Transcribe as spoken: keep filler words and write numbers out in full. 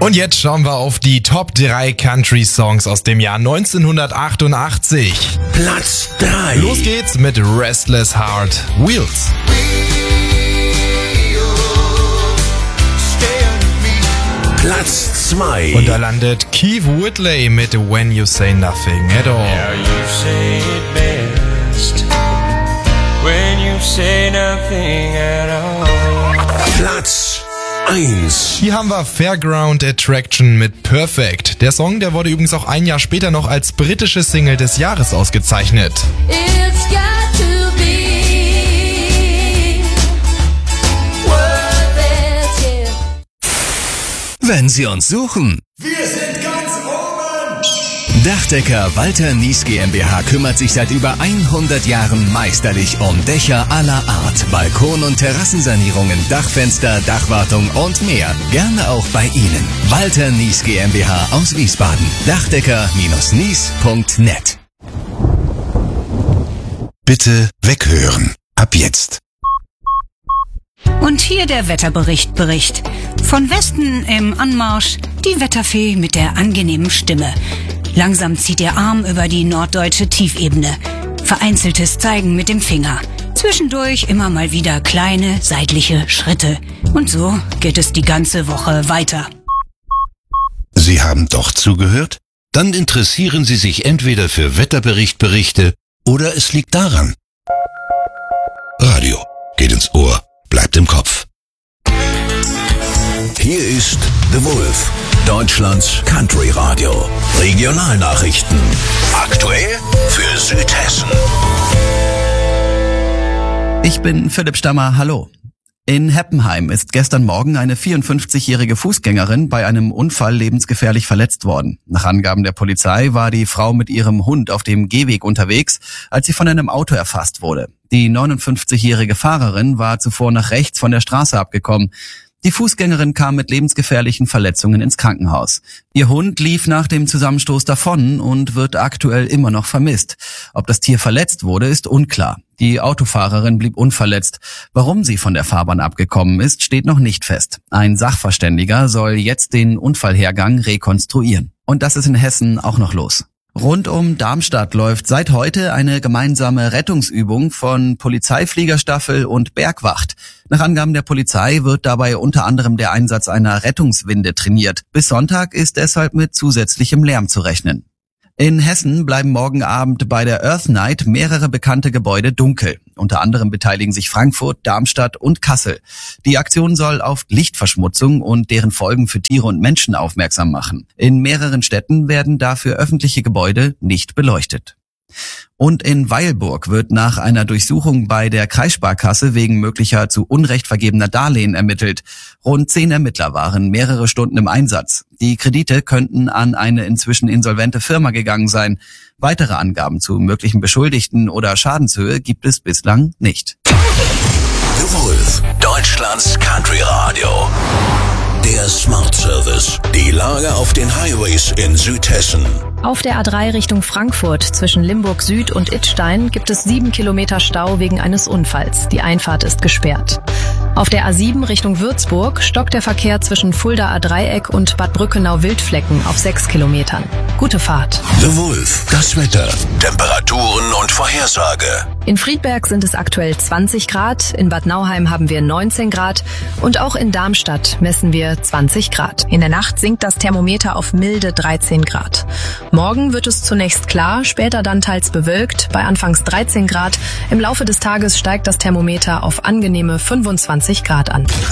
Und jetzt schauen wir auf die Top drei Country-Songs aus dem Jahr neunzehnhundertachtundachtzig. Platz drei. Los geht's mit Restless Heart, Wheels. Platz zwei. Und da landet Keith Whitley mit When You Say Nothing at All. Now you say it best when you say nothing at all. Platz eins. Hier haben wir Fairground Attraction mit Perfect. Der Song, der wurde übrigens auch ein Jahr später noch als britische Single des Jahres ausgezeichnet. It's got to be worth it, yeah. Wenn Sie uns suchen. Wir sind ganz oben. Dachdecker Walter Nies GmbH kümmert sich seit über hundert Jahren meisterlich um Dächer aller Art, Balkon- und Terrassensanierungen, Dachfenster, Dachwartung und mehr. Gerne auch bei Ihnen. Walter Nies GmbH aus Wiesbaden. Dachdecker Nies punkt net. Bitte weghören. Ab jetzt. Und hier der Wetterbericht Bericht. Von Westen im Anmarsch die Wetterfee mit der angenehmen Stimme. Langsam zieht ihr Arm über die norddeutsche Tiefebene. Vereinzeltes Zeigen mit dem Finger. Zwischendurch immer mal wieder kleine seitliche Schritte. Und so geht es die ganze Woche weiter. Sie haben doch zugehört? Dann interessieren Sie sich entweder für Wetterberichtberichte oder es liegt daran. Radio geht ins Ohr, bleibt im Kopf. Hier ist The Wolf, Deutschlands Country Radio. Regionalnachrichten. Aktuell für Südhessen. Ich bin Philipp Stammer, hallo. In Heppenheim ist gestern Morgen eine vierundfünfzigjährige Fußgängerin bei einem Unfall lebensgefährlich verletzt worden. Nach Angaben der Polizei war die Frau mit ihrem Hund auf dem Gehweg unterwegs, als sie von einem Auto erfasst wurde. Die neunundfünfzigjährige Fahrerin war zuvor nach rechts von der Straße abgekommen. Die Fußgängerin kam mit lebensgefährlichen Verletzungen ins Krankenhaus. Ihr Hund lief nach dem Zusammenstoß davon und wird aktuell immer noch vermisst. Ob das Tier verletzt wurde, ist unklar. Die Autofahrerin blieb unverletzt. Warum sie von der Fahrbahn abgekommen ist, steht noch nicht fest. Ein Sachverständiger soll jetzt den Unfallhergang rekonstruieren. Und das ist in Hessen auch noch los. Rund um Darmstadt läuft seit heute eine gemeinsame Rettungsübung von Polizeifliegerstaffel und Bergwacht. Nach Angaben der Polizei wird dabei unter anderem der Einsatz einer Rettungswinde trainiert. Bis Sonntag ist deshalb mit zusätzlichem Lärm zu rechnen. In Hessen bleiben morgen Abend bei der Earth Night mehrere bekannte Gebäude dunkel. Unter anderem beteiligen sich Frankfurt, Darmstadt und Kassel. Die Aktion soll auf Lichtverschmutzung und deren Folgen für Tiere und Menschen aufmerksam machen. In mehreren Städten werden dafür öffentliche Gebäude nicht beleuchtet. Und in Weilburg wird nach einer Durchsuchung bei der Kreissparkasse wegen möglicher zu Unrecht vergebener Darlehen ermittelt. Rund zehn Ermittler waren mehrere Stunden im Einsatz. Die Kredite könnten an eine inzwischen insolvente Firma gegangen sein. Weitere Angaben zu möglichen Beschuldigten oder Schadenshöhe gibt es bislang nicht. The Wolf, Deutschlands Country Radio. Der Smart Service. Die Lage auf den Highways in Südhessen. Auf der A drei Richtung Frankfurt zwischen Limburg Süd und Idstein gibt es sieben Kilometer Stau wegen eines Unfalls. Die Einfahrt ist gesperrt. Auf der A sieben Richtung Würzburg stockt der Verkehr zwischen Fuldaer Dreieck und Bad Brückenau-Wildflecken auf sechs Kilometern. Gute Fahrt. The Wolf, das Wetter, Temperaturen und Vorhersage. In Friedberg sind es aktuell zwanzig Grad, in Bad Nauheim haben wir neunzehn Grad und auch in Darmstadt messen wir zwanzig Grad. In der Nacht sinkt das Thermometer auf milde dreizehn Grad. Morgen wird es zunächst klar, später dann teils bewölkt, bei anfangs dreizehn Grad. Im Laufe des Tages steigt das Thermometer auf angenehme fünfundzwanzig Grad an.